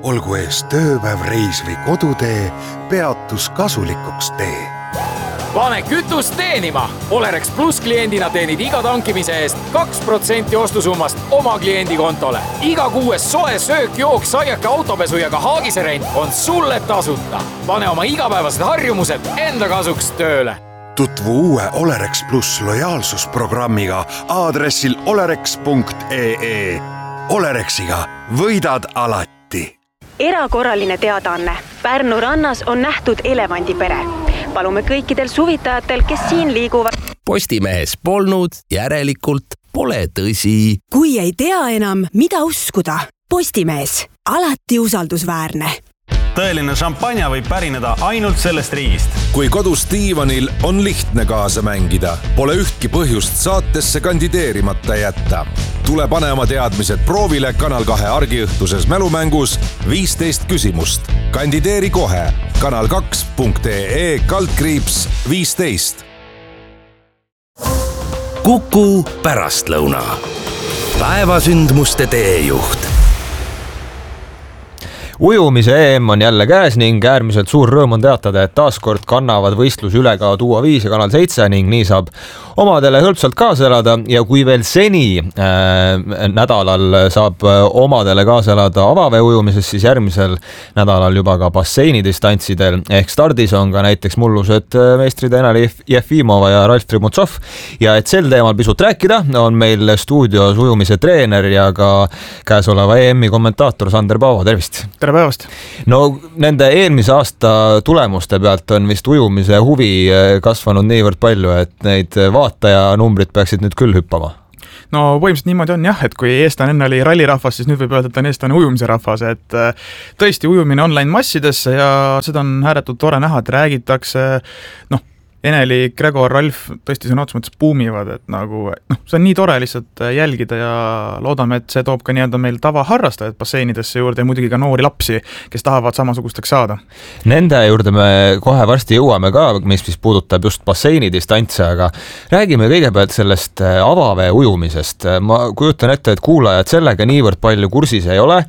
Olgu ees tööpäev, reis või kodutee, peatus kasulikuks tee. Pane kütust teenima! Olerex Plus kliendina teenid iga tankimise eest 2% ostusummast oma kliendi kontole. Iga kuues soe söök, jook, saiake, autopesu ja ka haagise rent on sulle tasuta. Pane oma igapäevased harjumused enda kasuks tööle. Tutvu uue Olerex Plus lojaalsusprogrammiga aadressil olerex.ee. Olerexiga võidad alati. Erakorraline teadaanne. Pärnu rannas on nähtud elevandipere. Palume kõikidel suvitajatel, kes siin liiguvad. Postimehes polnud, järelikult pole tõsi. Kui ei tea enam, mida uskuda. Postimees. Alati usaldusväärne. Tõeline šampanja võib pärineda ainult sellest riigist. Kui kodus diivanil on lihtne kaasa mängida, pole ühtki põhjust saatesse kandideerimata jätta. Tule pane oma teadmised proovile Kanal 2 argiõhtuses mälumängus 15 küsimust. Kandideeri kohe kanal2.ee/15. Kuku pärastlõuna. Päevasündmuste teejuht. Ujumise EM on jälle käes ning äärmiselt suur rõõm on teatada, et taaskord kannavad võistlus üle ka Duo 5 ja Kanal 7 ning nii saab omadele hõlpsalt kaasa elada ja kui veel seni nädalal saab omadele kaasa elada avavee ujumises, siis järgmisel nädalal juba ka basseinidistantsidel ehk stardis on ka näiteks mullused meistrid Eneli Jefimova ja Ralf Trimutsov ja et sel teemal pisut rääkida, on meil stuudios ujumise treener ja ka käesoleva EM-i kommentaator Sander Paavo, tervist! Tere päevast! No nende eelmise aasta tulemuste pealt on vist ujumise huvi kasvanud niivõrd palju, et neid vaataja numbrid peaksid nüüd küll hüppama. No põhimõtteliselt niimoodi on jah, et kui eestlane enne oli rallirahvas, siis nüüd võib öelda, et on eestlane ujumise rahvas, et tõesti ujumine online massidesse ja seda on ääretult tore näha, et räägitakse, Eneli, Gregor, Ralf tõesti sõna otsa mõttes buumivad, et see on nii tore lihtsalt jälgida ja loodame, et see toob ka nii-öelda meil tavaharrastajad basseinidesse juurde ja muidugi ka noori lapsi, kes tahavad samasugusteks saada. Nende juurde me kohe varsti jõuame ka, mis puudutab just basseinidistantse, aga räägime kõigepealt sellest avavee ujumisest. Ma kujutan ette, et kuulajad sellega niivõrd palju kursis ei ole.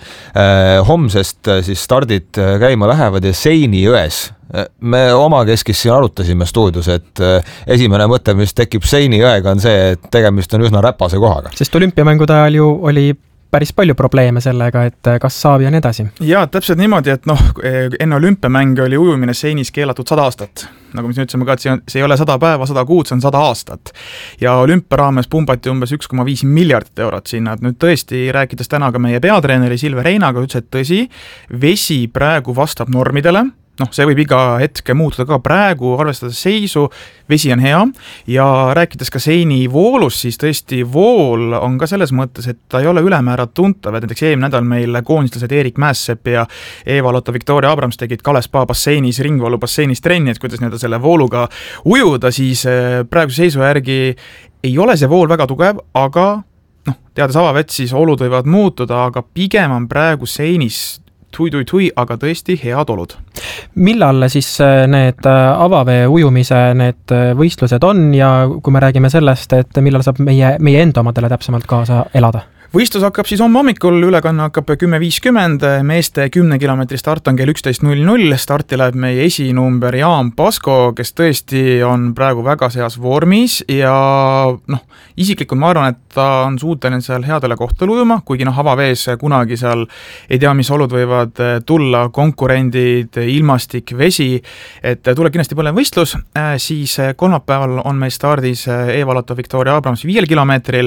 Homsest siis stardid käima lähevad ja Seini jões. Me oma keskis siin arutasime stuudios, et esimene mõte, mis tekib Seini jõega, on see, et tegemist on üsna räpase kohaga. Sest olümpiamängude ajal ju oli päris palju probleeme sellega, et kas saab ja nii edasi. Jaa, täpselt niimoodi, et enne olümpiamänge oli ujumine Seinis keelatud 100 aastat. Nagu me ütlesime ka, et see ei ole 100 päeva, 100 kuud, see on 100 aastat. Ja olümpia raames pumbati umbes 1,5 miljardit eurot sinna. Et nüüd tõesti rääkides täna ka meie peatreeneri Silver Reinaga, ütles, et tõsi, vesi praegu vastab normidele. See võib iga hetke muutuda ka praegu, arvestades seisu, vesi on hea ja rääkides ka Seini voolus, siis tõesti vool on ka selles mõttes, et ta ei ole ülemäära tuntav, et näiteks eelmine nädal meil koondislased Erik Mässepp ja Eva-Lotta Victoria Abrams tegid Kalespa basseinis, ringvoolu basseinis trenni, et kuidas selle vooluga ujuda, siis praeguse seisu järgi ei ole see vool väga tugev, aga teades avavett, siis olud võivad muutuda, aga pigem on praegu Seinis tui, aga tõesti head olud. Millal siis need avavee ujumise need võistlused on ja kui me räägime sellest, et millal saab meie enda omadele täpsemalt kaasa elada? Võistlus hakkab siis homme hommikul, ülekanne hakkab 10.50, meeste 10 kilomeetri start on kell 11.00, starti läheb meie esinumber Jaan Pasko, kes tõesti on praegu väga heas vormis ja isiklikult ma arvan, et ta on suuteline seal headele kohtadele ujuma, kuigi avavees kunagi seal ei tea, mis olud võivad tulla, konkurendid, ilmastik, vesi, et tuleb kindlasti põlev võistlus, siis kolmapäeval on meil stardis Eva-Lotta Victoria Abrams 5 kilomeetril,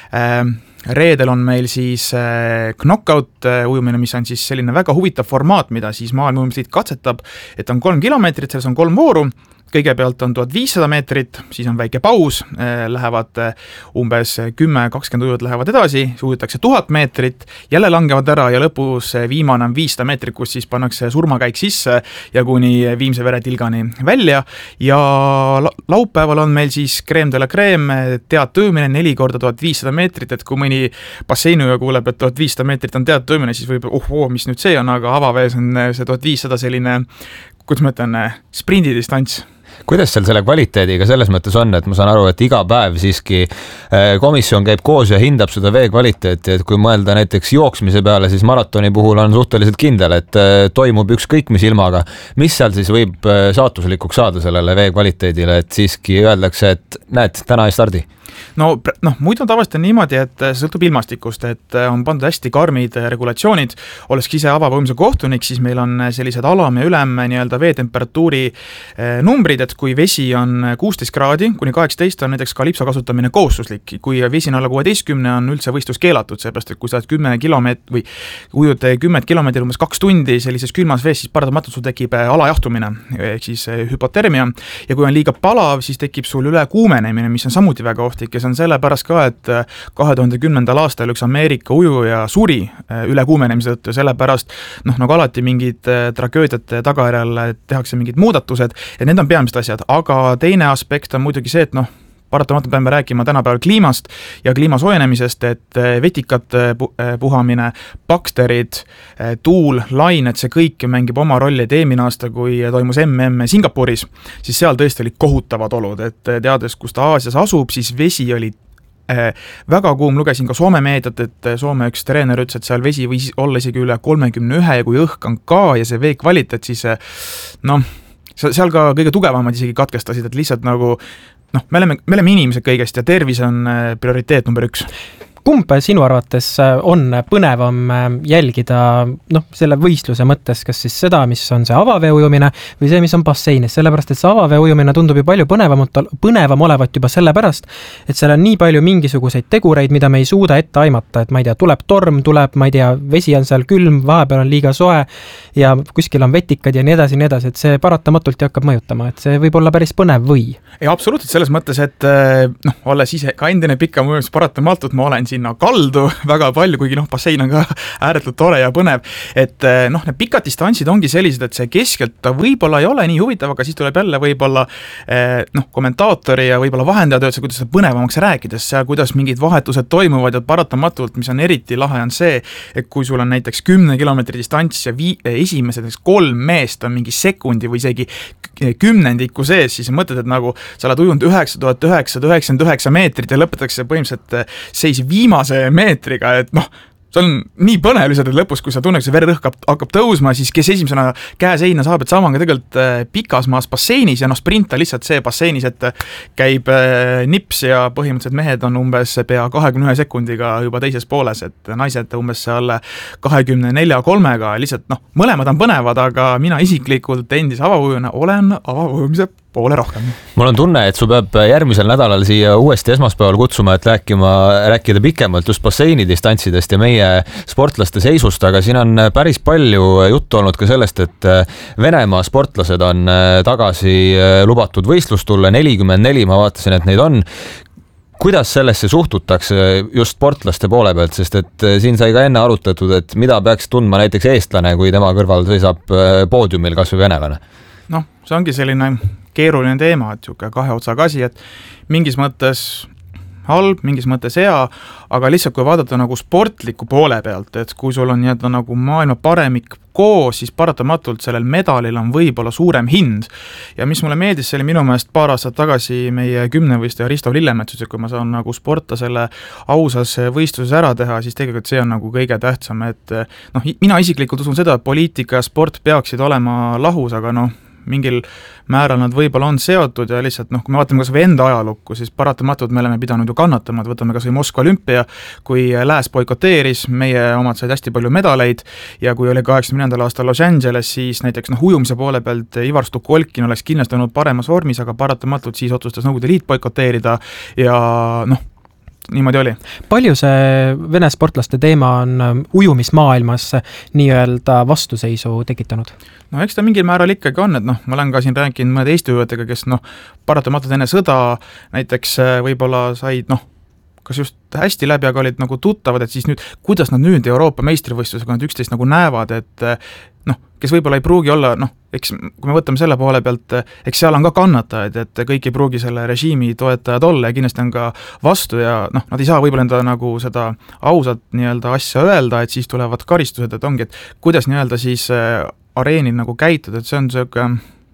reedel on meil siis knockout ujumine, mis on siis selline väga huvitav formaat, mida siis maailma ujumisliit katsetab, et on 3 kilomeetrit, selles on 3 vooru, kõigepealt on 1500 meetrit, siis on väike paus, lähevad umbes 10-20 ujujat lähevad edasi, ujutakse 1000 meetrit, jälle langevad ära ja lõpus viimane on 500 meetrit, kus siis pannakse surmakäik sisse ja kuni viimse veretilgani välja ja laupäeval on meil siis crème de la crème, teadtõõmine 4 korda 1500 meetrit, et kui mõni basseinuja kuuleb, et 1500 meetrit on teadtõõmine, siis võib, mis nüüd see on, aga avavees on see 1500 selline, kuidas ma ütlen, sprindidistants. kuidas seal selle kvaliteediga selles mõttes on, et ma saan aru, et iga päev siiski komisjon käib koos ja hindab seda vee kvaliteeti, et kui mõelda näiteks jooksmise peale, siis maratoni puhul on suhteliselt kindel, et toimub ükskõik mis ilmaga. Mis seal siis võib saatuslikuks saada sellele vee kvaliteedile, et siiski öeldakse, et näed, täna ei stardi? No muidu on tavaliselt niimoodi, et see sõltub ilmastikust, et on pandud hästi karmid regulatsioonid. Olles ise avavõimuse kohtunik, siis meil on sellised alam ja ülem nii-öelda veetemperatuuri numbrid, et kui vesi on 16 kraadi kuni 18 on näiteks kalipso kasutamine kohustuslik. Kui vesi on alla 16 on üldse võistlus keelatud, seepärast et kui sa oled 10 kilomeetrit või ujud 10 kilomeetrit umbes 2 tundi sellises külmas vees, siis paratamatult sul tekib alajahtumine ehk siis hüpotermia ja kui on liiga palav, siis tekib sul ülekuumenemine, mis on samuti väga ohtlik. Ja see on sellepärast ka, et 2010. aastal üks Ameerika ujuja suri ülekuumenemise tõttu ja sellepärast nagu alati mingid tragöödiate tagajärjel tehakse mingid muudatused ja need on peamised asjad, aga teine aspekt on muidugi see, et paratamatult peame rääkima tänapäeval kliimast ja kliima soojenemisest, et vetikat puhamine, bakterid, tuul, lained, see kõik mängib oma rolli, et eelmine aasta, kui toimus MM Singapuris, siis seal tõesti olid kohutavad olud, et teades, kus ta Aasias asub, siis vesi oli väga kuum, lugesin ka Soome meediat, et Soome üks treener ütles, et seal vesi võis olla isegi üle 31 ja kui õhk on ka ja see vee kvaliteet, siis seal ka kõige tugevamad isegi katkestasid, et lihtsalt nagu me oleme inimesed kõigest ja tervis on prioriteet number 1. Kumb sinu arvates on põnevam jälgida selle võistluse mõttes, kas siis seda, mis on see avavee ujumine või see, mis on basseinis, sellepärast et see avavee ujumine tundub ju palju põnevam olevat juba sellepärast, et seal on nii palju mingisuguseid tegureid, mida me ei suuda ette aimata, et ma ei tea, tuleb torm, ma ei tea, vesi on seal külm, vahepeal on liiga soe ja kuskil on vetikad ja nii edasi, et see paratamatult hakkab mõjutama, et see võib olla päris põnev või? Ja absoluutselt selles mõttes, et olles ise ka endine pikam ujumis paratamatult, ma olen sinna kaldu väga palju, kuigi bassein on ka ääretult tore ja põnev, et need pikad distantsid ongi sellised, et see keskelt ta võib-olla ei ole nii huvitav, aga siis tuleb jälle võib-olla kommentaatori ja võib-olla vahendajad öeldakse, kuidas seda põnevamaks rääkides, seal kuidas mingid vahetused toimuvad ja paratamatult, mis on eriti lahe, on see, et kui sul on näiteks 10 kilomeetri distants ja esimesed 3 meest on mingi sekundi või isegi kümnendiku sees, siis mõtled, et nagu sa oled ujunud 9999 meetrit ja lõpetatakse põhimõtteliselt seis viimase meetriga, et see on nii põnev lihtsalt, et lõpus, kui sa tunneks, see vererõhk hakkab tõusma, siis kes esimesena käe seina saab, et sama on ka tegelikult pikas maas basseinis ja sprint on lihtsalt see basseinis, et käib nips ja põhimõtteliselt mehed on umbes pea 21 sekundiga juba teises pooles, et naised umbes seal 24-3-ga, lihtsalt mõlemad on põnevad, aga mina isiklikult endise avavujuna olen avavojumise poole rohkem. Mul on tunne, et su peab järgmisel nädalal siia uuesti esmaspäeval kutsuma, et rääkida pikemalt just basseini distantsidest ja meie sportlaste seisust, aga siin on päris palju juttu olnud ka sellest, et Venemaa sportlased on tagasi lubatud võistlust tulla, 44, ma vaatasin, et neid on. Kuidas sellesse suhtutakse just sportlaste poole pealt, sest et siin sai ka enne arutatud, et mida peaks tundma näiteks eestlane, kui tema kõrval seisab poodiumil kas või venelane? See ongi selline keeruline teema, et siuke kahe otsaga asi, et mingis mõttes halb, mingis mõttes hea, aga lihtsalt kui vaadata nagu sportliku poole pealt, et kui sul on nagu maailma paremik koos, siis paratamatult sellel medalil on võib-olla suurem hind. Ja mis mulle meeldis, see oli minu meelest paar aastat tagasi meie 10-võistleja Risto Lillemetsus, et kui ma saan nagu sporta selle ausas võistluses ära teha, siis tegelikult see on nagu kõige tähtsam, et mina isiklikult usun seda, et poliitika ja sport peaksid olema lahus, aga mingil määral nad võib-olla on seotud ja lihtsalt kui me vaatame kas või enda ajalukku, siis paratamatult me oleme pidanud ju kannatama, et võtame kas või Moskva olümpia, kui lääs boikoteeris, meie omad said hästi palju medaleid ja kui oli 84. aastal Los Angeles, siis näiteks ujumise poole pealt Ivar Stukolkin oleks kindlasti olnud paremas vormis, aga paratamatult siis otsustas Nõukogude Liit boikoteerida ja niimoodi oli. Palju see Vene sportlaste teema on ujumismaailmas nii-öelda vastuseisu tekitanud? Eks ta mingil määral ikkagi on, et ma olen ka siin rääkinud mõned Eesti ujujatega, kes paratamatult enne sõda näiteks võib-olla said kas just hästi läbi, aga olid nagu tuttavad, et siis nüüd, kuidas nad nüüd Euroopa meistrivõistlusega nad üksteist nagu näevad, et kes võib-olla ei pruugi olla, eks kui me võtame selle poole pealt, eks seal on ka kannatajaid, et kõik ei pruugi selle režiimi toetajad olla ja kindlasti on ka vastu ja nad ei saa võib-olla enda nagu seda ausalt nii-öelda asja öelda, et siis tulevad karistused, et ongi, et kuidas nii-öelda siis areenil nagu käituda, et see on selline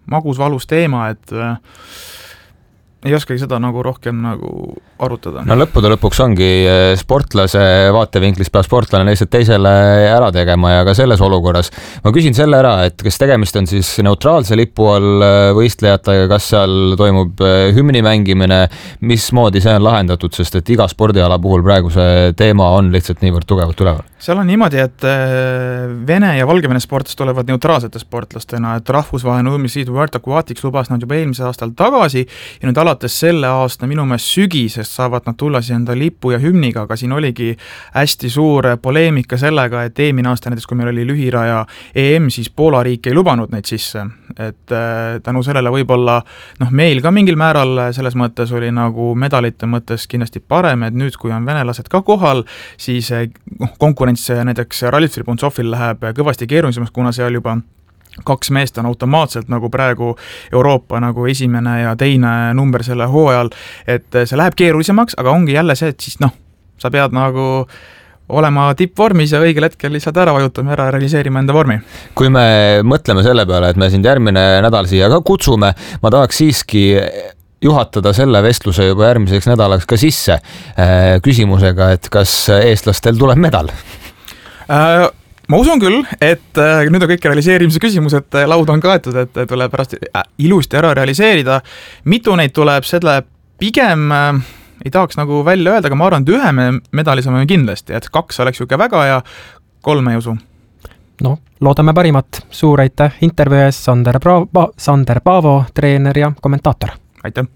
magus valus teema, et ei oskagi seda nagu rohkem nagu arutada. No lõppude lõpuks ongi sportlase vaatevinklist peab sportlane lihtsalt teisele ära tegema ja ka selles olukorras. Ma küsin selle ära, et kas tegemist on siis neutraalse lipu all võistlejatega, kas seal toimub hümni mängimine, mismoodi see on lahendatud, sest et iga spordiala puhul praegu see teema on lihtsalt niivõrd tugevalt üleval. Seal on niimoodi, et Vene ja Valgevene sportlased tulevad neutraalsete sportlastena, et rahvusvaheline ujumisliidu World Aquatics lubas nad juba eelmise aastal tagasi ja nüüd alates selle aasta minu meelest sügisest saavad nad tulla siis enda lipu ja hümniga, aga siin oligi hästi suur poleemika sellega, et eelmine aasta näiteks, kui meil oli lühiraja EM, siis Poola riik ei lubanud neid sisse, et tänu sellele võib-olla meil ka mingil määral selles mõttes oli nagu medalite mõttes kindlasti parem, et nüüd, kui on venelased ka kohal, siis konkurents näiteks Ralf Sripuntsovil läheb kõvasti keerulisemaks, kuna seal juba 2 meest on automaatselt nagu praegu Euroopa nagu esimene ja teine number selle hooajal, et see läheb keerulisemaks, aga ongi jälle see, et siis sa pead nagu olema tippvormis ja õigel hetkel lihtsalt ära vajutama, ära realiseerima enda vormi. Kui me mõtleme selle peale, et me sind järgmine nädal siia ka kutsume, ma tahaks siiski juhatada selle vestluse juba järgmiseks nädalaks ka sisse küsimusega, et kas eestlastel tuleb medal? Ma usun küll, et nüüd on kõik realiseerimise küsimused, laud on kaetud, et tuleb pärast ilusti ära realiseerida. Mitu neid tuleb, selle pigem ei tahaks nagu välja öelda, aga ma arvan, et 1 medali saame kindlasti, et 2 oleks juke väga ja 3 ei usu. Loodame parimat. Suur aitäh intervjuu ees, Sander Paavo, treener ja kommentaator. Aitäh!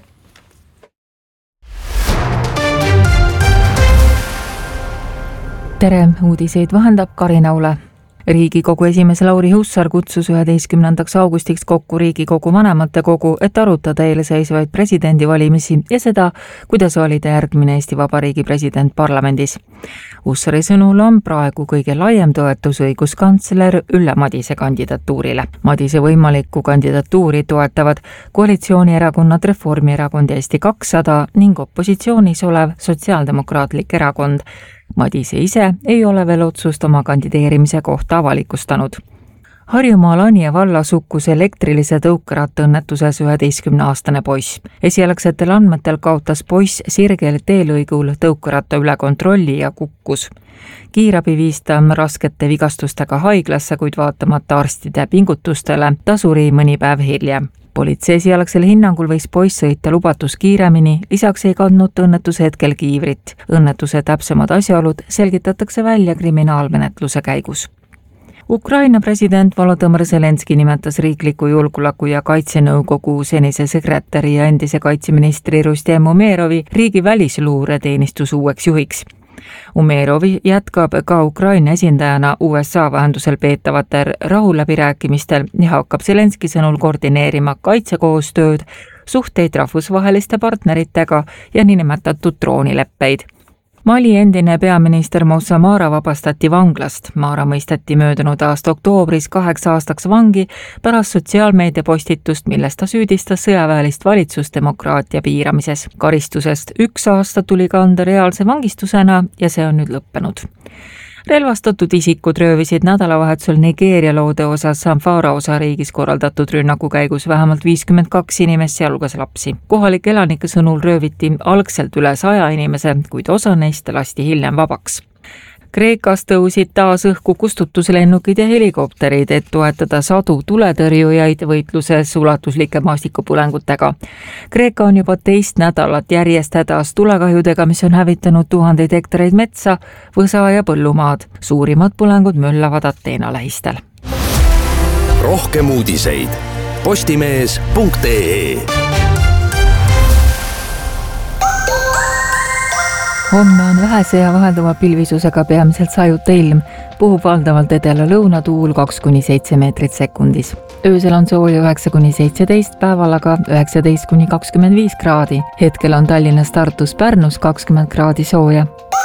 Tere, uudiseid vahendab Karina Ule. Riigikogu esimees Lauri Hussar kutsus 11. augustiks kokku Riigikogu vanematekogu, et arutada eelseisvaid presidendivalimisi ja seda, kuidas valida järgmine Eesti Vabariigi president parlamendis. Hussari sõnul on praegu kõige laiem toetus õiguskantsler Ülle Madise kandidatuurile. Madise võimalikku kandidatuuri toetavad koalitsioonierakonnad Reformierakond ja Eesti 200 ning opositsioonis olev Sotsiaaldemokraatlik erakond. Madise ise ei ole veel otsust oma kandideerimise kohta avalikustanud. Harjumaal Anija vallas hukkus elektrilise tõukerattaõnnetuses 11-aastane poiss. Esialgsetel andmetel kaotas poiss sirgel teelõigul tõukeratta üle kontrolli ja kukkus. Kiirabi viis ta raskete vigastustega haiglasse, kuid vaatamata arstide pingutustele ta suri mõni päev hiljem. Politsei esialgsel hinnangul võis poiss sõita lubatus kiiremini, lisaks ei kandnud õnnetuse hetkel kiivrit. Õnnetuse täpsemad asjaolud selgitatakse välja kriminaalmenetluse käigus. Ukraina president Volodõmõr Zelenski nimetas riikliku julgeoleku ja kaitsenõukogu senise sekretäri ja endise kaitseministri Rustem Umerovi riigi välisluureteenistuse uueks juhiks. Umerovi jätkab ka Ukraina esindajana USA vahendusel peetavatel rahuläbirääkimistel ja hakkab Zelenski sõnul koordineerima kaitsekoostööd, suhteid rahvusvaheliste partneritega ja niinimetatud droonileppeid. Mali endine peaminister Moussa Mara vabastati vanglast. Mara mõisteti möödunud aasta oktoobris 8 aastaks vangi pärast sotsiaalmeedia postitust, milles ta süüdistas sõjaväelist valitsusdemokraatia piiramises. Karistusest 1 aasta tuli kanda reaalse vangistusena ja see on nüüd lõppenud. Relvastatud isikud röövisid nädalavahetusel Nigeeria loode osas Zamfara osariigis korraldatud rünnaku käigus vähemalt 52 inimest, sealhulgas lapsi. Kohalik elanike sõnul rööviti algselt üle 100 inimese, kuid osa neist lasti hiljem vabaks. Kreekas tõusid taas õhku kustutuslennukid ja helikopterid, et toetada sadu tuletõrjujaid võitluses ulatuslike maastikupõlengutega. Kreeka on juba 2 nädalat järjest hädas tulekahjudega, mis on hävitanud 1000 hektareid metsa, võsa ja põllumaad. Suurimad põlengud möllavad Ateena lähistel. Rohkem uudiseid postimees.ee. Homme on vähese ja vahelduva pilvisusega peamiselt sajuta ilm, puhub valdavalt edela-lõuna tuul 2–7 meetrit sekundis. Öösel on sooja 9–17, päeval aga 19–25 kraadi. Hetkel on Tallinnas, Tartus, Pärnus 20 kraadi sooja.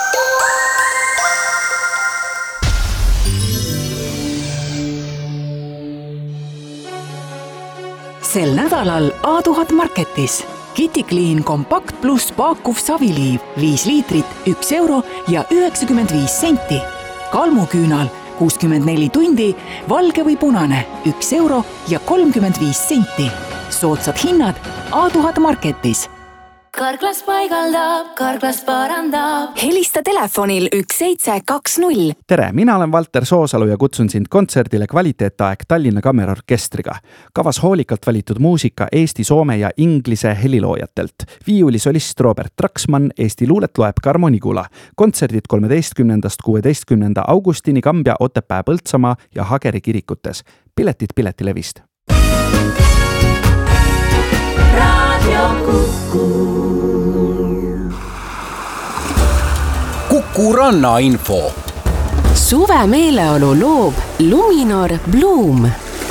Sel nädalal A1000 Marketis. Kitty Clean Compact Plus paakuv saviliiv 5 liitrit, 1 euro ja 95 senti. Kalmuküünal 64 tundi, valge või punane, 1 euro ja 35 senti. Soodsad hinnad A1000 Marketis. Karklas paigaldab, Karklas parandab. Helista telefonil 1720. Tere, mina olen Valter Soosalu ja kutsun sind kontserdile Kvaliteetaeg Tallinna Kammerorkestriga. Kavas hoolikalt valitud muusika Eesti, soome ja inglise heliloojatelt. Viiulisolist Robert Traksmann, Eesti luulet loeb Karmo Nigula. Kontserdid 13.–16. augustini Kambja, Otepää, Põltsamaa ja Hageri kirikutes. Piletid Piletilevist. Kuku Ranna info. Suve meeleolu loob Luminor Bloom.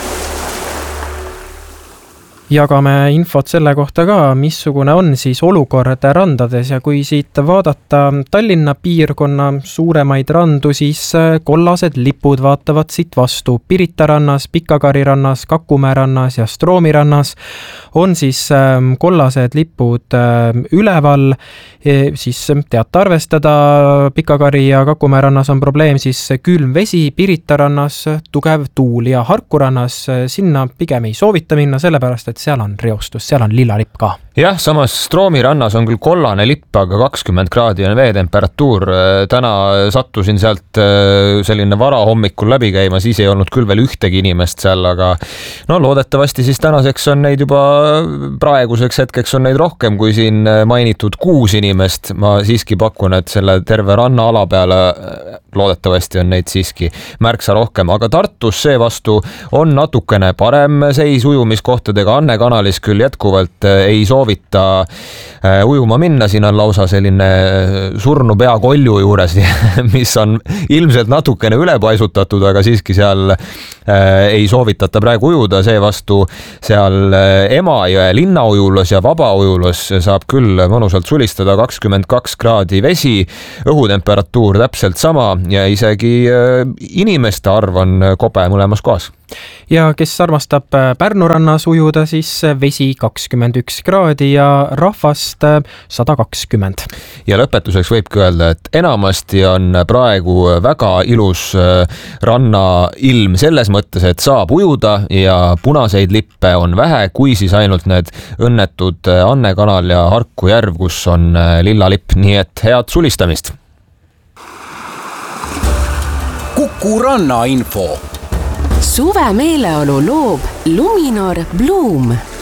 Jagame infot selle kohta ka, missugune on siis olukord randades ja kui siit vaadata Tallinna piirkonna suuremaid randu, siis kollased lipud vaatavad siit vastu. Pirita rannas, Pikakari rannas, Kakumäe rannas ja Stroomi rannas on siis kollased lipud üleval. Siis teate arvestada, Pikakari ja Kakumäe rannas on probleem siis külm vesi, Pirita rannas tugev tuul ja Harku rannas sinna pigem ei soovita minna, sellepärast et seal on reostus, seal on lilla lipp ka. Jah, samas Stroomi rannas on küll kollane lipp, aga 20 kraadi on veetemperatuur. Täna sattusin sealt selline varahommikul läbi käima, siis ei olnud küll veel ühtegi inimest seal, aga no loodetavasti siis tänaseks on neid juba, praeguseks hetkeks on neid rohkem kui siin mainitud 6 inimest. Ma siiski pakun, et selle terve rannaala peale loodetavasti on neid siiski märksa rohkem, aga Tartus seevastu on natukene parem seis ujumiskohtadega. Anne kanalis küll jätkuvalt ei soovita ujuma minna, siin on lausa selline surnu pea kolju juures, mis on ilmselt natukene ülepaisutatud, aga siiski seal ei soovitata praegu ujuda, seevastu seal Emajõe linnaujulas ja vabaujulas saab küll mõnusalt sulistada, 22 kraadi vesi, õhutemperatuur täpselt sama ja isegi inimeste arv on kobe mõlemas kohas. Ja kes armastab Pärnu rannas ujuda, siis vesi 21 kraadi ja rahvast 120. Ja lõpetuseks võibki öelda, et enamasti on praegu väga ilus rannailm selles mõttes, et saab ujuda ja punaseid lippe on vähe, kui siis ainult need õnnetud Anne kanal ja Harku järv, kus on lilla lipp, nii et head sulistamist. Kuku Ranna info. Suve meeleolu loob Luminor Bloom.